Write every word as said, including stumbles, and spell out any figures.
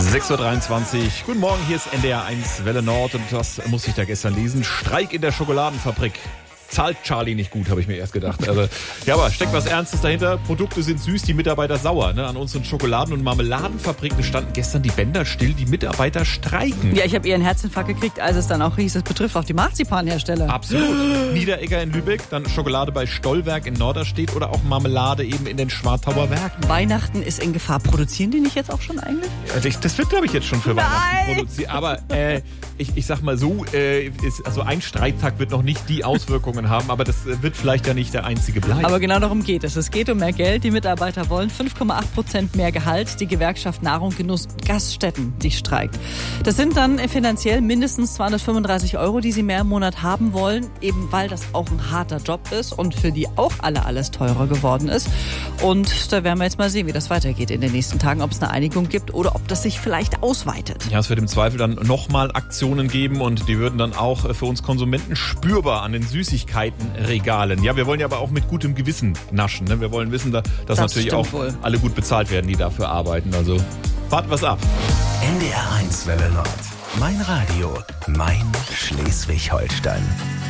sechs Uhr dreiundzwanzig. Guten Morgen, hier ist N D R eins Welle Nord und das musste ich da gestern lesen. Streik in der Schokoladenfabrik. Zahlt Charlie nicht gut, habe ich mir erst gedacht. Also, ja, aber steckt was Ernstes dahinter. Produkte sind süß, die Mitarbeiter sauer. Ne? An unseren Schokoladen- und Marmeladenfabriken standen gestern die Bänder still, die Mitarbeiter streiken. Ja, ich habe eher einen Herzinfarkt gekriegt, als es dann auch hieß, es betrifft auch die Marzipanhersteller. Absolut. Niederegger in Lübeck, dann Schokolade bei Stollwerk in Norderstedt oder auch Marmelade eben in den Schwartauer Werken. Weihnachten ist in Gefahr. Produzieren die nicht jetzt auch schon eigentlich? Ja, das wird, glaube ich, jetzt schon für Nein. Weihnachten produziert. Aber äh, ich, ich sag mal so, äh, ist, also ein Streiktag wird noch nicht die Auswirkungen haben, aber das wird vielleicht ja nicht der einzige bleiben. Aber genau darum geht es. Es geht um mehr Geld. Die Mitarbeiter wollen fünf Komma acht Prozent mehr Gehalt. Die Gewerkschaft Nahrung, Genuss und Gaststätten, die streikt. Das sind dann finanziell mindestens zweihundertfünfunddreißig Euro, die sie mehr im Monat haben wollen, eben weil das auch ein harter Job ist und für die auch alle alles teurer geworden ist. Und da werden wir jetzt mal sehen, wie das weitergeht in den nächsten Tagen, ob es eine Einigung gibt oder ob das sich vielleicht ausweitet. Ja, es wird im Zweifel dann nochmal Aktionen geben und die würden dann auch für uns Konsumenten spürbar an den Süßigkeitenregalen. Ja, wir wollen ja aber auch mit gutem Gewissen naschen. Ne? Wir wollen wissen, dass das natürlich auch wohl. alle gut bezahlt werden, die dafür arbeiten. Also warten wir's ab. N D R eins Welle Nord. Mein Radio, mein Schleswig-Holstein.